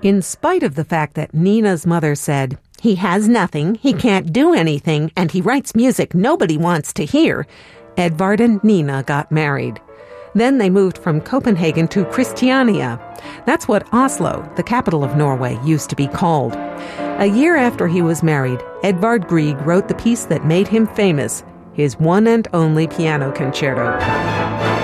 In spite of the fact that Nina's mother said, "He has nothing, he can't do anything, and he writes music nobody wants to hear," Edvard and Nina got married. Then they moved from Copenhagen to Christiania. That's what Oslo, the capital of Norway, used to be called. A year after he was married, Edvard Grieg wrote the piece that made him famous, his one and only piano concerto.